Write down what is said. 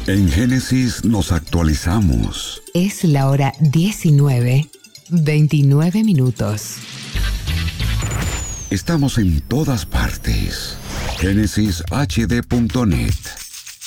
En Génesis nos actualizamos. Es la hora 19:29. Estamos en todas partes. GénesisHD.net